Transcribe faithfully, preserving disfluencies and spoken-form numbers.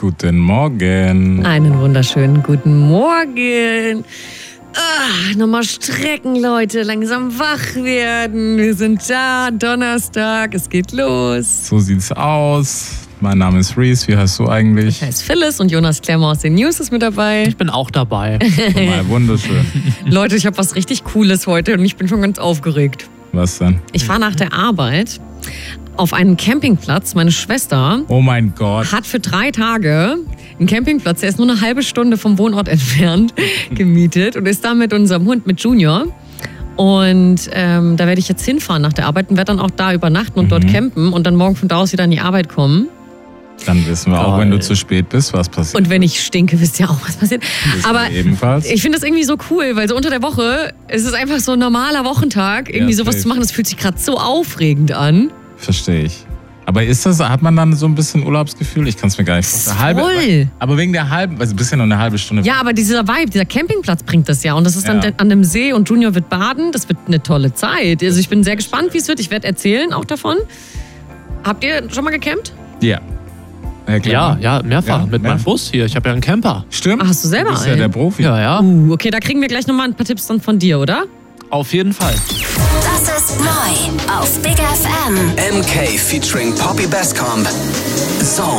Guten Morgen. Einen wunderschönen guten Morgen. Ah, nochmal strecken, Leute. Langsam wach werden. Wir sind da. Donnerstag. Es geht los. So sieht's aus. Mein Name ist Reese. Wie heißt du eigentlich? Ich heiße Phyllis und Jonas Klemmer aus den News ist mit dabei. Ich bin auch dabei. Mal wunderschön. Leute, ich habe was richtig Cooles heute und ich bin schon ganz aufgeregt. Was denn? Ich fahre nach der Arbeit auf einen Campingplatz. Meine Schwester Oh mein Gott. hat für drei Tage einen Campingplatz, der ist nur eine halbe Stunde vom Wohnort entfernt, gemietet und ist da mit unserem Hund, mit Junior. Und ähm, da werde ich jetzt hinfahren nach der Arbeit und werde dann auch da übernachten und mhm. dort campen und dann morgen von da aus wieder an die Arbeit kommen. Dann wissen wir Geil. auch, wenn du zu spät bist, was passiert. Und wenn ich stinke, wisst ihr auch, was passiert. Wissen Aber wir ebenfalls. ich finde das irgendwie so cool, weil so unter der Woche ist es einfach so ein normaler Wochentag, irgendwie Ja, sowas safe. zu machen, das fühlt sich gerade so aufregend an. Verstehe ich. Aber ist das, hat man dann so ein bisschen Urlaubsgefühl? Ich kann es mir gar nicht vorstellen. Halbe, Voll. aber wegen der halben, also ein bisschen noch eine halbe Stunde. Ja, aber dieser Vibe, dieser Campingplatz bringt das ja. Und das ist dann Ja. an dem See und Junior wird baden. Das wird eine tolle Zeit. Also ich bin sehr gespannt, wie es wird. Ich werde erzählen auch davon. Habt ihr schon mal gecampt? Ja. Herr Ja, Klemmer? ja, mehrfach. Ja, mit mehrfach. meinem Bus hier. Ich habe ja einen Camper. Stimmt. Ach, hast du selber Du bist ja einen? der Profi. Ja, ja. Uh, okay, da kriegen wir gleich nochmal ein paar Tipps dann von dir, oder? Auf jeden Fall. Das ist neu auf Big F M. M K featuring Poppy Bestcomb. Zone.